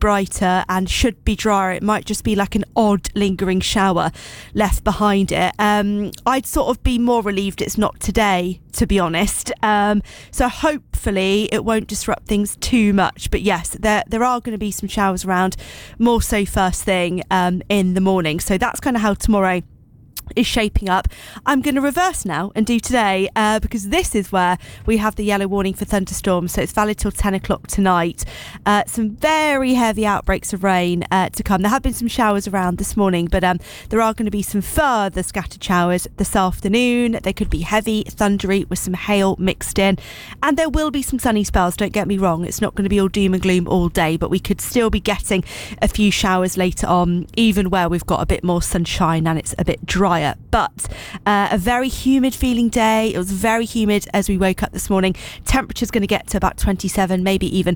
brighter and should be drier. It might just be like an odd lingering shower left behind it. I'd sort of be more relieved it's not today, to be honest. So hopefully it won't disrupt things too much. But yes, there are going to be some showers around, more so first thing in the morning. So that's kind of how tomorrow is shaping up. I'm going to reverse now and do today because this is where we have the yellow warning for thunderstorms, so it's valid till 10 o'clock tonight. Some very heavy outbreaks of rain to come. There have been some showers around this morning, but there are going to be some further scattered showers this afternoon. They could be heavy, thundery with some hail mixed in, and there will be some sunny spells, don't get me wrong. It's not going to be all doom and gloom all day, but we could still be getting a few showers later on, even where we've got a bit more sunshine and it's a bit drier. But a very humid feeling day. It was very humid as we woke up this morning. Temperature's going to get to about 27, maybe even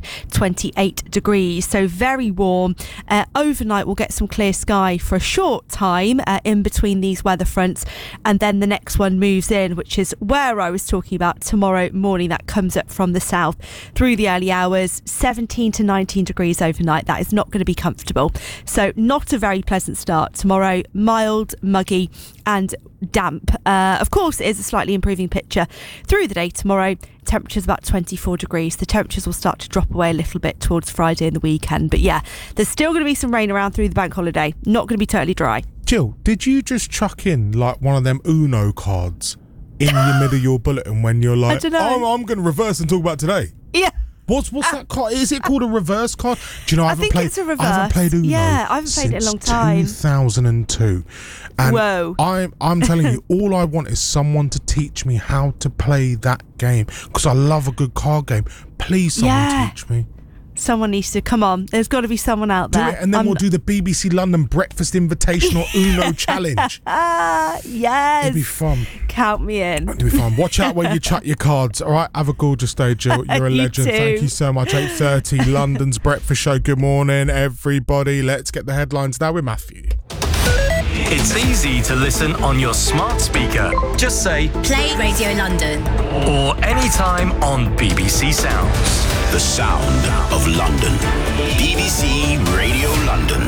28 degrees. So very warm. Overnight we'll get some clear sky for a short time in between these weather fronts. And then the next one moves in, which is where I was talking about tomorrow morning. That comes up from the south through the early hours. 17 to 19 degrees overnight. That is not going to be comfortable. So not a very pleasant start tomorrow. Mild, muggy and damp. Of course, it is a slightly improving picture through the day tomorrow. Temperatures about 24 degrees. The temperatures will start to drop away a little bit towards Friday and the weekend. But yeah, there's still going to be some rain around through the bank holiday. Not going to be totally dry. Jill, did you just chuck in like one of them Uno cards in the middle of your bulletin when you're like, I don't know. I'm going to reverse and talk about today? Yeah. What's that card? Is it called a reverse card? Do you know, I think it's a reverse. I haven't played Uno. Yeah, I haven't played it in a long time. 2002. And whoa. I'm telling you, all I want is someone to teach me how to play that game because I love a good card game. Please, someone teach me. Someone needs to. Come on, there's got to be someone out there. Do it, and then we'll do the BBC London Breakfast Invitational Uno Challenge. Yes. It'll be fun. Count me in. It'll be fun. Watch out when you chuck your cards. All right, have a gorgeous day, Jill. You're a You legend. too. Thank you so much. 8:30, London's Breakfast Show. Good morning, everybody. Let's get the headlines now with Matthew. It's easy to listen on your smart speaker. Just say, Play Radio London. or anytime on BBC Sounds. The sound of London. BBC Radio London.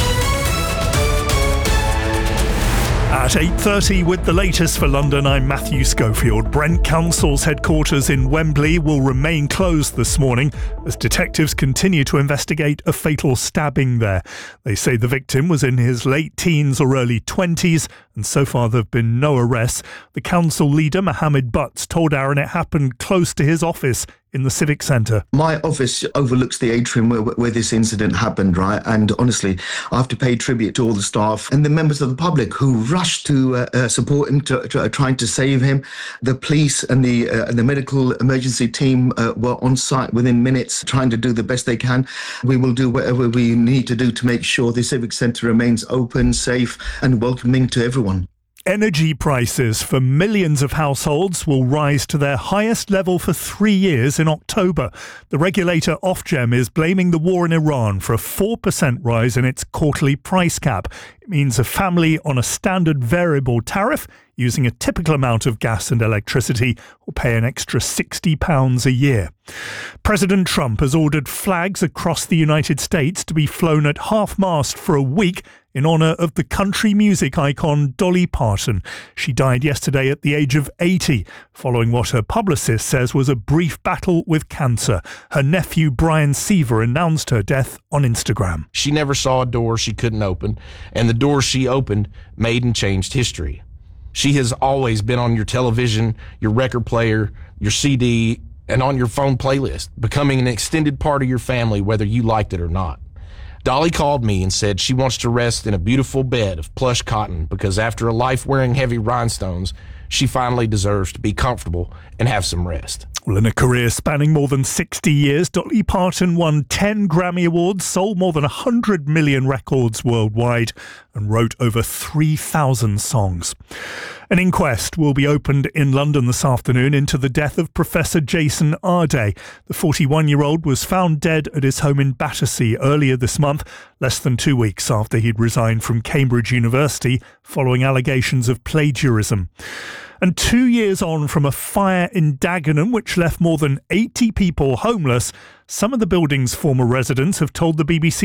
At 8:30 with the latest for London, I'm Matthew Schofield. Brent Council's headquarters in Wembley will remain closed this morning as detectives continue to investigate a fatal stabbing there. They say the victim was in his late teens or early 20s, and so far there have been no arrests. The council leader, Mohammed Butts, told Aaron it happened close to his office in the Civic Centre. My office overlooks the atrium where this incident happened, right? And honestly, I have to pay tribute to all the staff and the members of the public who rushed to support him, to trying to save him. The police and the medical emergency team were on site within minutes, trying to do the best they can. We will do whatever we need to do to make sure the Civic Centre remains open, safe and welcoming to everyone. Energy prices for millions of households will rise to their highest level for 3 years in October. The regulator Ofgem is blaming the war in Iran for a 4% rise in its quarterly price cap. It means a family on a standard variable tariff using a typical amount of gas and electricity will pay an extra £60 a year. President Trump has ordered flags across the United States to be flown at half-mast for a week in honour of the country music icon Dolly Parton. She died yesterday at the age of 80, following what her publicist says was a brief battle with cancer. Her nephew Brian Seaver announced her death on Instagram. She never saw a door she couldn't open, and the door she opened made and changed history. She has always been on your television, your record player, your CD, and on your phone playlist, becoming an extended part of your family whether you liked it or not. Dolly called me and said she wants to rest in a beautiful bed of plush cotton because after a life wearing heavy rhinestones, she finally deserves to be comfortable and have some rest. Well, in a career spanning more than 60 years, Dolly Parton won 10 Grammy Awards, sold more than 100 million records worldwide, and wrote over 3,000 songs. An inquest will be opened in London this afternoon into the death of Professor Jason Arday. The 41-year-old was found dead at his home in Battersea earlier this month, less than 2 weeks after he'd resigned from Cambridge University following allegations of plagiarism. And 2 years on from a fire in Dagenham, which left more than 80 people homeless, some of the building's former residents have told the BBC